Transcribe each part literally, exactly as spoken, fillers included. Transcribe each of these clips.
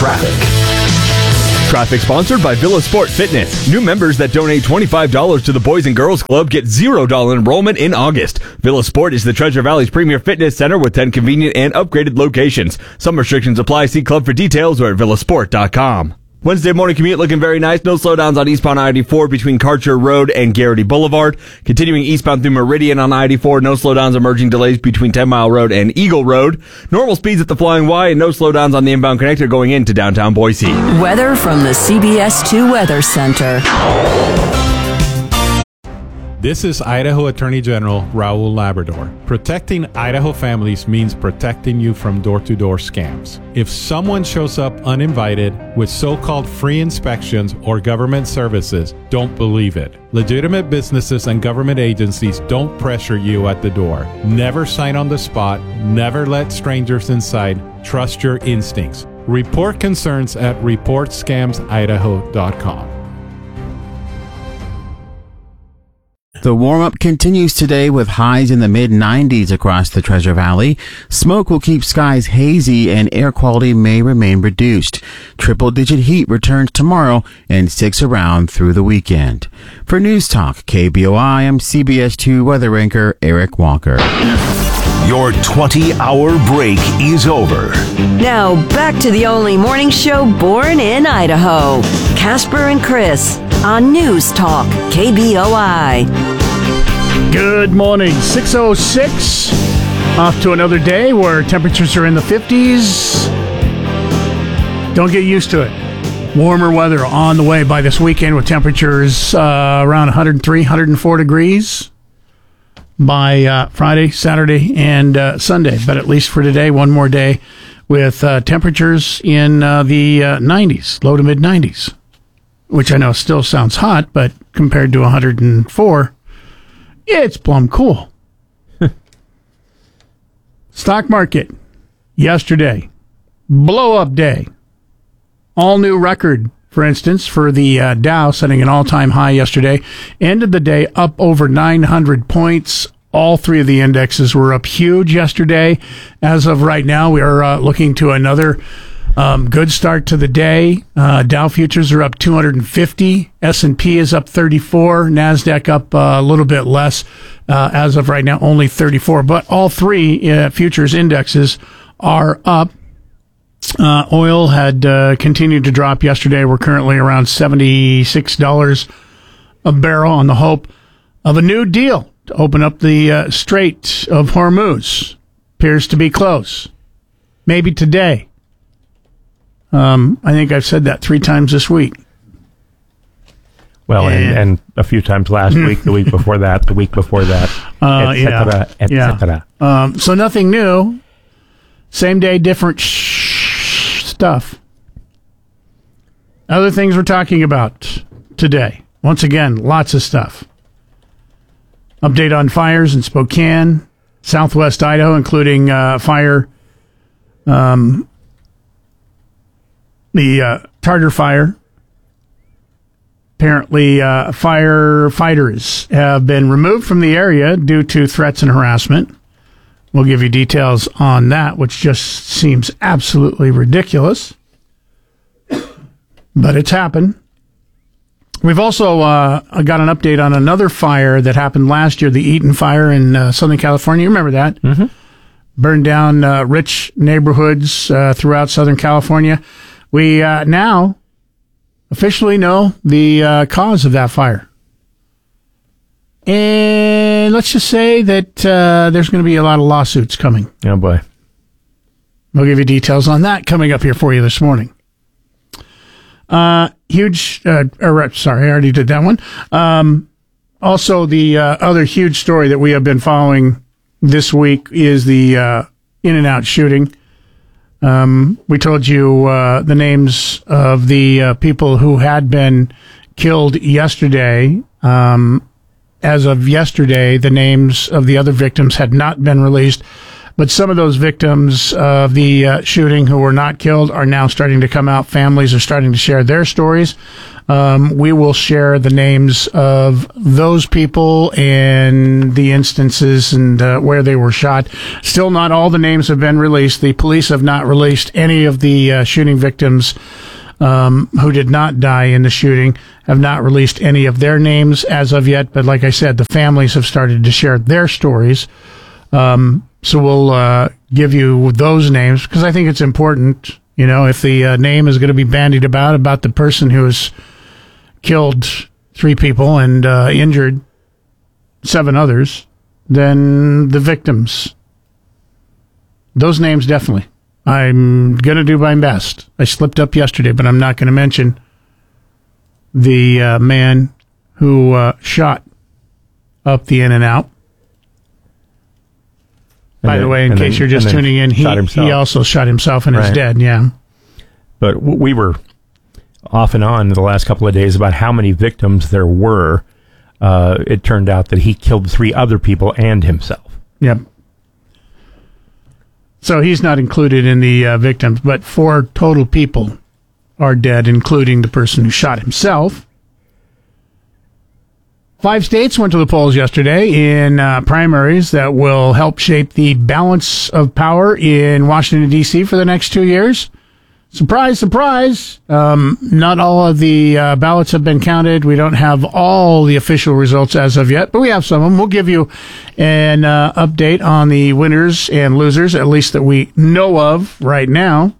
Traffic. Traffic sponsored by Villa Sport Fitness. New members that donate twenty-five dollars to the Boys and Girls Club get zero dollars enrollment in August. Villa Sport is the Treasure Valley's premier fitness center with ten convenient and upgraded locations. Some restrictions apply. See club for details or at villasport dot com. Wednesday morning commute looking very nice. No slowdowns on eastbound I eighty-four between Karcher Road and Garrity Boulevard. Continuing eastbound through Meridian on I eighty-four. No slowdowns, emerging delays between ten Mile Road and Eagle Road. Normal speeds at the Flying Y and no slowdowns on the inbound connector going into downtown Boise. Weather from the C B S two Weather Center. This is Idaho Attorney General Raul Labrador. Protecting Idaho families means protecting you from door-to-door scams. If someone shows up uninvited with so-called free inspections or government services, don't believe it. Legitimate businesses and government agencies don't pressure you at the door. Never sign on the spot. Never let strangers inside. Trust your instincts. Report concerns at report scams idaho dot com. The warm-up continues today with highs in the mid nineties across the Treasure Valley. Smoke will keep skies hazy and air quality may remain reduced. Triple-digit heat returns tomorrow and sticks around through the weekend. For News Talk K B O I, I'm C B S two weather anchor Eric Walker. Your twenty-hour break is over. Now back to the only morning show born in Idaho. Casper and Chris on News Talk K B O I. Good morning, six oh six. Off to another day where temperatures are in the fifties. Don't get used to it. Warmer weather on the way by this weekend with temperatures uh, around one hundred three, one hundred four degrees by uh, Friday, Saturday, and uh, Sunday. But at least for today, one more day with uh, temperatures in uh, the uh, nineties, low to mid nineties, which I know still sounds hot, but compared to one hundred four, it's plumb cool. Stock market yesterday, blow-up day. All new record, for instance, for the uh, Dow, setting an all-time high yesterday. Ended the day up over nine hundred points. All three of the indexes were up huge yesterday. As of right now, we are uh, looking to another um, good start to the day. Uh, Dow futures are up two hundred fifty. S and P is up thirty-four. NASDAQ up uh, a little bit less. Uh, as of right now, only thirty-four. But all three uh, futures indexes are up. Uh, oil had uh, continued to drop yesterday. We're currently around seventy-six dollars a barrel on the hope of a new deal to open up the uh, Strait of Hormuz. Appears to be close. Maybe today. Um, I think I've said that three times this week. Well, and, and a few times last week, the week before that, the week before that, uh, et cetera, yeah. et cetera. Yeah. Um, so nothing new. Same day, different sh- stuff. Other things we're talking about today. Once again, lots of stuff. Update on fires in Spokane, southwest Idaho, including uh, fire, um, the uh, Tartar fire. Apparently, uh, firefighters have been removed from the area due to threats and harassment. We'll give you details on that, which just seems absolutely ridiculous. But it's happened. We've also uh, got an update on another fire that happened last year, the Eaton fire in uh, Southern California. You remember that? Mm-hmm. Burned down uh, rich neighborhoods uh, throughout Southern California. We uh, now officially know the uh, cause of that fire. And let's just say that uh, there's going to be a lot of lawsuits coming. Oh, boy. We'll give you details on that coming up here for you this morning. Uh, huge, uh, or, sorry, I already did that one. Um, also, the uh, other huge story that we have been following this week is the uh, In-N-Out shooting. Um, we told you uh, the names of the uh, people who had been killed yesterday. Um, as of yesterday, the names of the other victims had not been released, But some of those victims of the uh, shooting who were not killed are now starting to come out. Families are starting to share their stories. Um, we will share the names of those people and the instances and uh, where they were shot. Still, not all the names have been released. The police have not released any of the uh, shooting victims um, who did not die in the shooting, have not released any of their names as of yet. But like I said, the families have started to share their stories. Um, so we'll uh, give you those names because I think it's important. You know, if the uh, name is going to be bandied about, about the person who has killed three people and uh, injured seven others, then the victims. Those names definitely. I'm going to do my best. I slipped up yesterday, but I'm not going to mention the uh, man who uh, shot up the In-N-Out. By then, the way, in case then, you're just tuning in, he, he also shot himself and right. is dead, yeah. But w- we were off and on the last couple of days about how many victims there were. Uh, it turned out that he killed three other people and himself. Yep. So he's not included in the uh, victims, but four total people are dead, including the person who shot himself. Five states went to the polls yesterday in uh, primaries that will help shape the balance of power in Washington, D C for the next two years. Surprise, surprise. Um, not all of the uh, ballots have been counted. We don't have all the official results as of yet, but we have some of them. We'll give you an uh, update on the winners and losers, at least that we know of right now.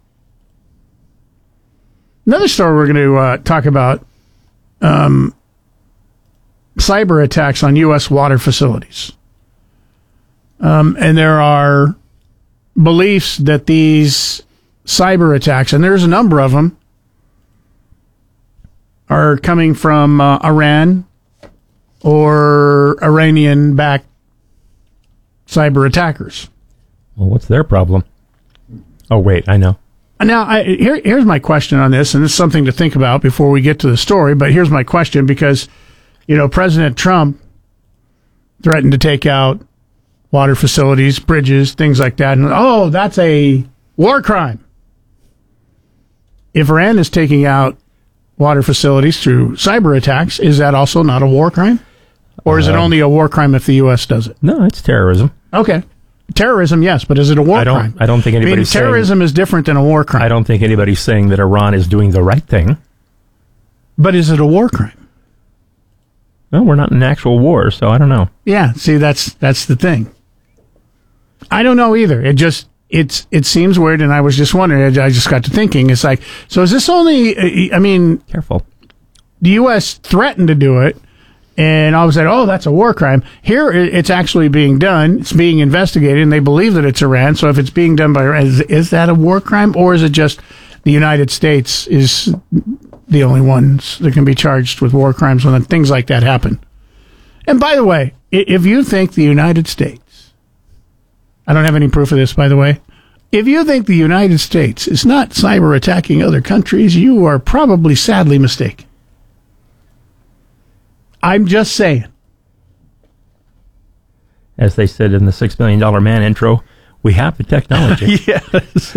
Another story we're going to uh, talk about, um, cyber attacks on U S water facilities. Um, and there are beliefs that these cyber attacks, and there's a number of them, are coming from uh, Iran or Iranian-backed cyber attackers. Well, what's their problem? Oh, wait, I know. Now, I, here, here's my question on this, and it's something to think about before we get to the story, but here's my question because, you know, President Trump threatened to take out water facilities, bridges, things like that, and, oh, that's a war crime. If Iran is taking out water facilities through cyber attacks, is that also not a war crime? Or is um, it only a war crime if the U S does it? No, it's terrorism. Okay. Terrorism, yes, but is it a war I don't, crime? I don't think anybody's I mean, terrorism saying, is different than a war crime. I don't think anybody's saying that Iran is doing the right thing. But is it a war crime? No, we're not in an actual war, so I don't know. Yeah, see, that's that's the thing. I don't know either. It just it's it seems weird, and I was just wondering. I just got to thinking. It's like, so is this only? I mean, careful. The U S threatened to do it, and all of a sudden, oh, that's a war crime. Here, it's actually being done. It's being investigated, and they believe that it's Iran. So if it's being done by Iran, is, is that a war crime, or is it just the United States is the only ones that can be charged with war crimes when things like that happen? And by the way, if you think the United States, I don't have any proof of this, by the way, if you think the United States is not cyber attacking other countries, you are probably sadly mistaken. I'm just saying. As they said in the Six Million Dollar Man intro, we have the technology. Yes.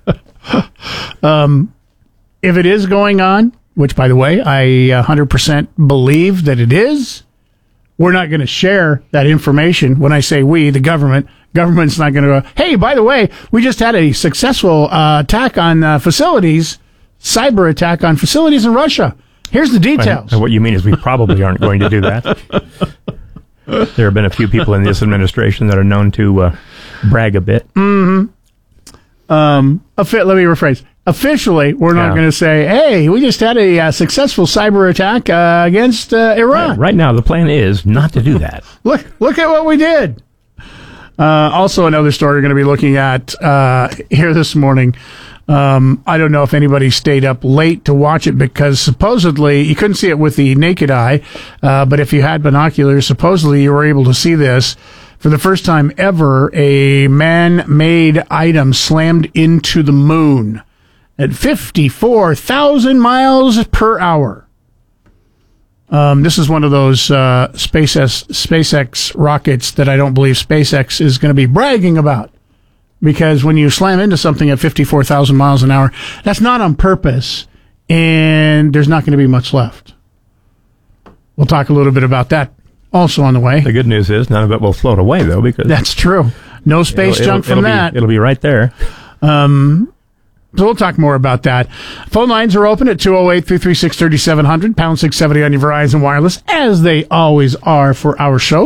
um, if it is going on, which, by the way, I one hundred percent believe that it is, we're not going to share that information. When I say we, the government, government's not going to go, hey, by the way, we just had a successful uh, attack on uh, facilities, cyber attack on facilities in Russia. Here's the details. And what you mean is we probably aren't going to do that. There have been a few people in this administration that are known to uh, brag a bit. Mm-hmm. Um, let me rephrase. Officially, we're not yeah. going to say, hey, we just had a uh, successful cyber attack uh, against uh, Iran. Right, right now, the plan is not to do that. look, look at what we did. Uh, also, another story we're going to be looking at uh, here this morning. Um, I don't know if anybody stayed up late to watch it because supposedly you couldn't see it with the naked eye, uh, but if you had binoculars, supposedly you were able to see this. For the first time ever, a man-made item slammed into the moon at fifty-four thousand miles per hour. Um, this is one of those uh, SpaceX, SpaceX rockets that I don't believe SpaceX is going to be bragging about because when you slam into something at fifty-four thousand miles an hour, that's not on purpose, and there's not going to be much left. We'll talk a little bit about that also on the way. The good news is none of it will float away, though, because that's true. No space it'll, junk it'll, from it'll that. Be, it'll be right there. Um, so we'll talk more about that. Phone lines are open at two oh eight, three three six, three seven zero zero, pound six seventy on your Verizon Wireless, as they always are for our show.